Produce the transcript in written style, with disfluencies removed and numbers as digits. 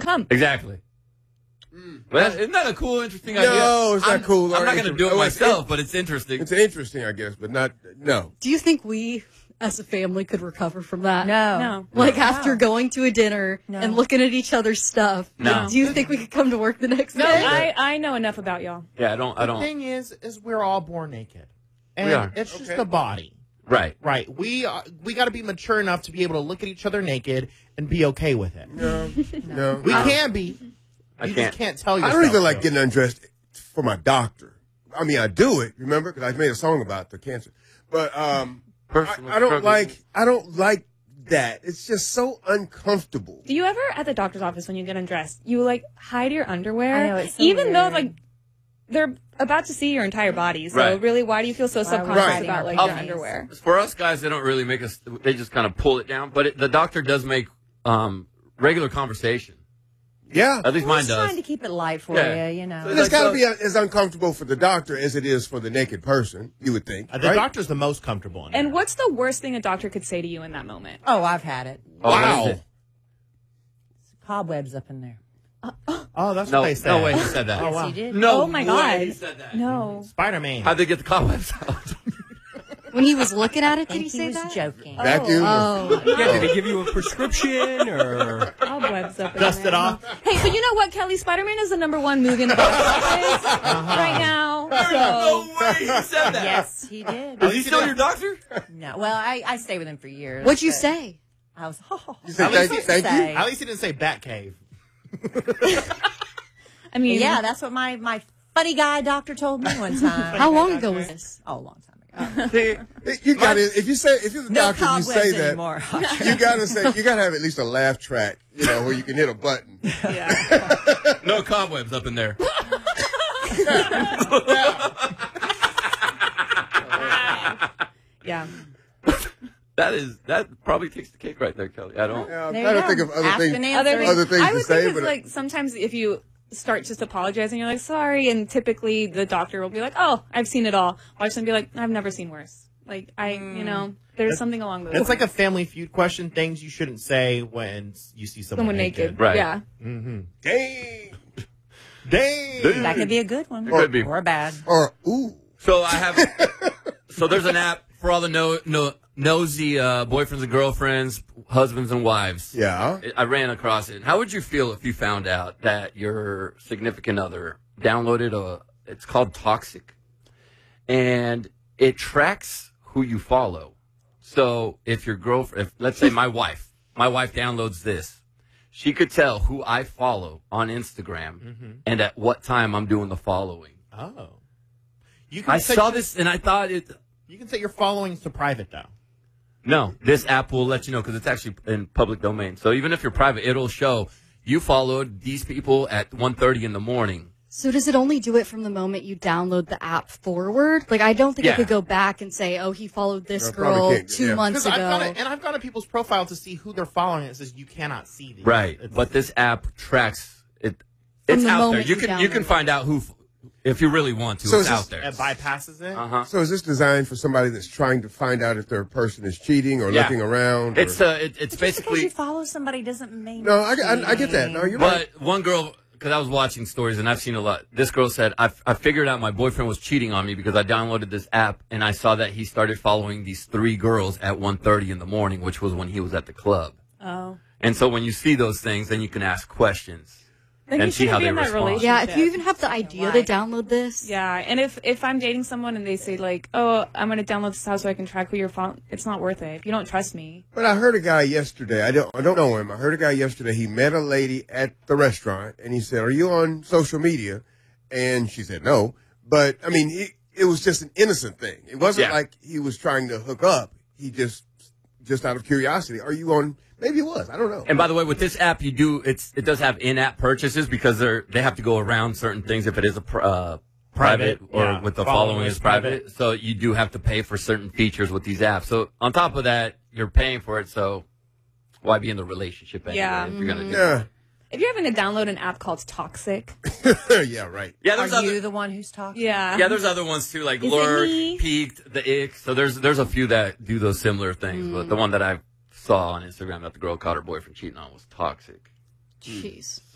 come. Exactly. Well, isn't that a cool, interesting idea? No, it's not cool. I'm not going to do it myself, but it's interesting. It's interesting, I guess, but no. Do you think we, as a family, could recover from that? No. Like after going to a dinner and looking at each other's stuff, No. do you think we could come to work the next No, day? I know enough about y'all. Yeah, I don't. The thing is we're all born naked. And We are. it's just the body. Right. Right. We got to be mature enough to be able to look at each other naked and be okay with it. No. We can be. I You can't. just can't tell I yourself. don't even like to. getting undressed for my doctor. I mean, I do it, remember? Because I made a song about the cancer. But Personal I don't struggle. like that. It's just so uncomfortable. Do you ever, at the doctor's office, when you get undressed, you like hide your underwear? I know, it's so even though weird. like they're about to see your entire body. So Right. really, why do you feel so subconscious Right. about like Of- your underwear? For us guys, they don't really make us. They just kind of pull it down. But the doctor does make regular conversation. Yeah. At least mine Just trying does. to keep it light for Yeah. you, you know. And it's got to be as uncomfortable for the doctor as it is for the naked person, you would think. The right? doctor's the most comfortable in And there. what's the worst thing a doctor could say to you in that moment? Oh, I've had it. Oh, what Wow. is it? Cobwebs up in there. Oh, that's No, what they said. no way he said that. Oh, wow. Yes, he did. No Oh, my way God. he said that. No. Spider-Man. How'd they get the cobwebs out? When he was looking at it, I did he think say he was that? joking. Vacuum. Oh. Yeah, did he give you a prescription or? Cobwebs up in Dust there. it off. Hey, but you know what, Kelly? Spider-Man is the #1 movie in the box office right now. So No way he said that. Yes, he did. Is he still your doctor? No, well, I stay with him for years. What'd you but say? I was, You said At least thank you. say. At least he didn't say Batcave. I mean, Yeah, that's what my funny guy doctor told me one time. How long ago was this? Oh, a long time ago. See, you got to if you're the No doctor, you cobwebs say that. anymore. You gotta have at least a laugh track, where you can hit a button. No cobwebs up in there. yeah. That probably takes the cake right there, Kelly. I don't. Yeah, I'm There trying you to think go. of other Asked things. and answered. Other things I to would say, think but it's like sometimes if you start just apologizing, you're like, sorry, and typically the doctor will be like, oh, I've seen it all. Watch them be like, I've never seen worse. Like, there's something along those It's lines. like a Family Feud question. Things you shouldn't say when you see someone naked. Right. Yeah. dang, Dang. That could be a good one. It could be. Or a bad. or ooh, So I have. So there's an app for all the nosy boyfriends and girlfriends, husbands and wives. yeah. I ran across it. How would you feel if you found out that your significant other downloaded it's called Toxic, and it tracks who you follow. So if your girlfriend, let's say my wife downloads this, she could tell who I follow on Instagram and at what time I'm doing the following. Oh. You can I set saw your- this and I thought it. You can set your followings to private, though. No, this app will let you know because it's actually in public domain. So even if you're private, it'll show you followed these people at 1:30 in the morning. So does it only do it from the moment you download the app forward? Like, I don't think Yeah. it could go back and say, oh, he followed this No, probably girl can't, 2 yeah. months Because ago. I've gone to people's profile to see who they're following. And it says you cannot see these. Right, It's- but this app tracks it. From It's the out there. moment You you can download find out who, if you really want to. So It's is this- out there. it bypasses it. Uh huh. So is this designed for somebody that's trying to find out if their person is cheating or Yeah. looking around? It's or- it's Just because basically. you follow somebody doesn't mean. No, I get that. No, you're right. But one girl, because I was watching stories and I've seen a lot. This girl said, I figured out my boyfriend was cheating on me because I downloaded this app and I saw that he started following these 3 girls at 1:30 in the morning, which was when he was at the club. Oh. And so when you see those things, then you can ask questions Then you and see how shouldn't be they in that respond. relationship. Yeah, if you even have the idea to download this. Yeah, and if I'm dating someone and they say like, oh, I'm going to download this house so I can track who you're following, it's not worth it. If you don't trust me. But I heard a guy yesterday. I don't know him. I heard a guy yesterday. He met a lady at the restaurant, and he said, "Are you on social media?" And she said, "No." But I mean, it was just an innocent thing. It wasn't Yeah. like he was trying to hook up. He just out of curiosity, "Are you on?" Maybe it was. I don't know. And by the way, with this app, it does have in-app purchases because they have to go around certain things if it is a private or Yeah. with the Following following is is private. So you do have to pay for certain features with these apps. So on top of that, you're paying for it. So why be in the relationship anyway Yeah. if you're gonna do Yeah. If you're having to download an app called Toxic, Yeah. Right. Yeah, Are there's other. you the one who's talking? yeah. There's other ones too, like Is it Lurk, me? Peaked, the Ick. So there's a few that do those similar things. But the one that I saw on Instagram that the girl caught her boyfriend cheating on was Toxic. Jeez.